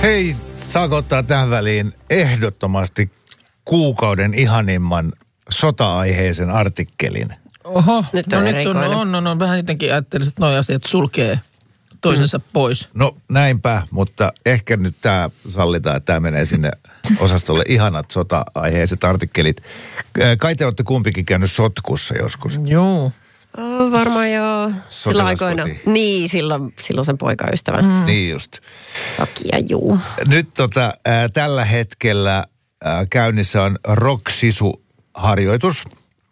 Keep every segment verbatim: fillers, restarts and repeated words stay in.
Hei, saako ottaa tähän väliin ehdottomasti kuukauden ihanimman sota-aiheisen artikkelin? Oho, nyt no on nyt on, on, on, on, vähän jotenkin ajattelisin, että nuo asiat sulkee toisensa mm. pois. No näinpä, mutta ehkä nyt tämä sallitaan, että tämä menee sinne osastolle ihanat sota-aiheiset artikkelit. Kai te olette kumpikin käynyt sotkussa joskus? Joo. Oh, varmaan joo. Silloin aikoina. Niin, silloin, silloin sen poikaystävän. Mm. Niin just. Takia, juu. Nyt tota, äh, tällä hetkellä äh, käynnissä on Rock-Sisu-harjoitus.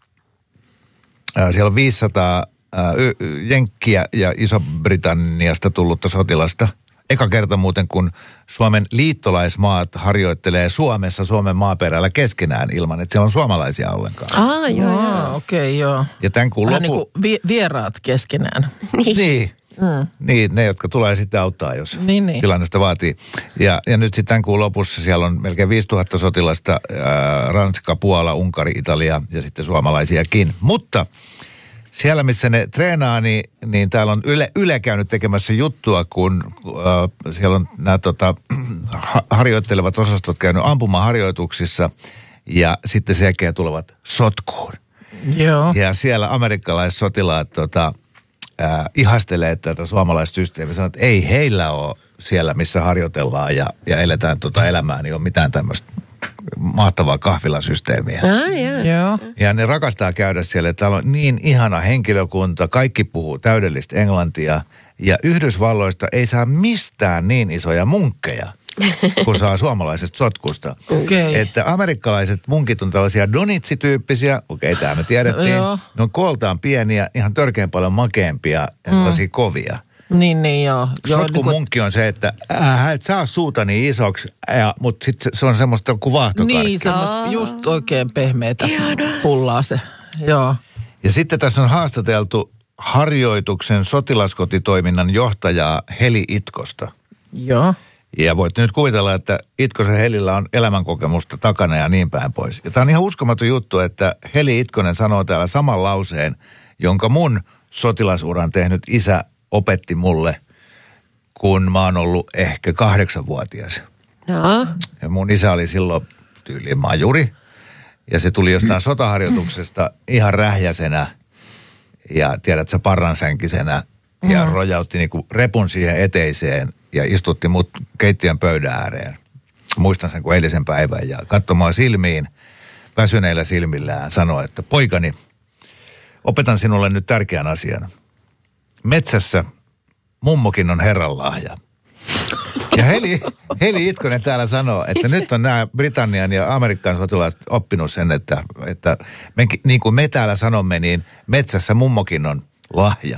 Äh, siellä on viisisataa äh, Jenkkiä ja Iso-Britanniasta tullutta sotilasta. Eka kerta muuten, kun Suomen liittolaismaat harjoittelee Suomessa, Suomen maaperällä keskenään ilman, että siellä on suomalaisia ollenkaan. Ah, joo, joo. Okei, okay, joo. Ja tämän kuun vähän lopu... niin kuin vi- vieraat keskenään. Niin. Niin. Mm. Niin, ne, jotka tulee sitten auttaa, jos niin, niin. tilanne sitä vaatii. Ja, ja nyt sitten tämän kuun lopussa siellä on melkein viisituhatta sotilasta, ää, Ranska, Puola, Unkari, Italia ja sitten suomalaisiakin. Mutta siellä, missä ne treenaa, niin, niin täällä on Yle, Yle käynyt tekemässä juttua, kun äh, siellä on nämä tota, harjoittelevat osastot käynyt ampumaharjoituksissa ja sitten sen jälkeen tulevat sotkuun. Joo. Ja siellä amerikkalaissotilaat tota, äh, ihastelee tätä suomalaista systeemiä. Sanoo, että ei heillä ole siellä, missä harjoitellaan ja, ja eletään tota elämää, niin on mitään tämmöistä mahtavaa kahvilasysteemiä. Ah, joo. Joo. Ja ne rakastaa käydä siellä. Täällä on niin ihana henkilökunta, kaikki puhuu täydellistä englantia. Ja Yhdysvalloista ei saa mistään niin isoja munkkeja, kun saa suomalaisesta sotkusta. Okay. Että amerikkalaiset munkit on tällaisia donitsityyppisiä, okei, okay, tämä me tiedettiin. Joo. Ne on kooltaan pieniä, ihan törkeän paljon makeampia ja sellaisia mm. kovia. Niin, niin, joo. Sotkun niin munkki on se, että äh, et saa suuta niin isoksi, ja, mutta sitten se on semmoista kuin vaahtokarkki. Niin, semmoista just oikein pehmeätä pullaa se, joo. Ja sitten tässä on haastateltu harjoituksen sotilaskotitoiminnan johtajaa Heli Itkosta. Joo. Ja voit nyt kuvitella, että Itkosen Helillä on elämänkokemusta takana ja niin päin pois. Ja tämä on ihan uskomaton juttu, että Heli Itkonen sanoo täällä saman lauseen, jonka mun sotilasuran tehnyt isä opetti mulle, kun mä oon ollut ehkä kahdeksanvuotias. No. Ja mun isä oli silloin tyyliin majuri. Ja se tuli jostain sotaharjoituksesta ihan rähjäsenä ja tiedät sä parransänkisenä. Ja mm. rojautti niinku repun siihen eteiseen ja istutti mut keittiön pöydän ääreen. Muistan sen kuin eilisen päivän ja katsomaan silmiin, väsyneillä silmillään sanoi, että poikani, opetan sinulle nyt tärkeän asian. Metsässä mummokin on Herran lahja. Ja Heli, Heli Itkonen täällä sanoo, että nyt on nämä Britannian ja Amerikan sotilaat oppinut sen, että, että me, niin kuin me täällä sanomme, niin metsässä mummokin on lahja.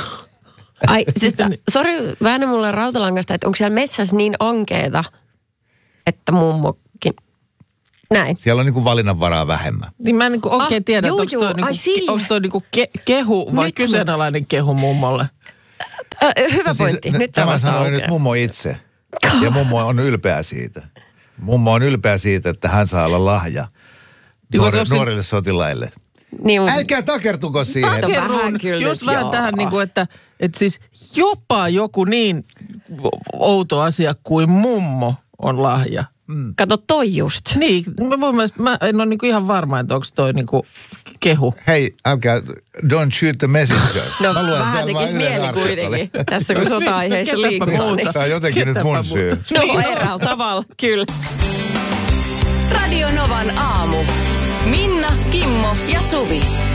Ai, siis sori, väännä mulle rautalangasta, että onko siellä metsässä niin ankeeta, että mummokin... Näin. Siellä on niin kuin valinnanvaraa vähemmän. Niin mä en niin oikein ah, tiedä, juu, onko toi, juu, niinku, onko toi niinku ke, kehu vai nyt kyseenalainen mä... kehu mummolle? Äh, hyvä pointti. Siis, nyt tämä sanoi nyt mummo itse. Ja mummo on ylpeä siitä. Mummo on ylpeä siitä, että hän saa olla lahja nuori, nuorille sotilaille. Niin, älkää takertuko siihen. Takerun, just vähän joo. Tähän niin kuin, että, että siis jopa joku niin outo asia kuin mummo on lahja. Mm. Kato toi just. Niin, mä, voin, mä en ole niinku ihan varma, että onko toi niinku kehu. Hei, älkää, don't shoot the messenger. No vähän tekisi mieli kuitenkin, tässä kun sota-aiheissa liikutaan. Niin. Tämä on jotenkin nyt mun syy. No eräällä tavalla, kyllä. Radio Novan aamu. Minna, Kimmo ja Suvi.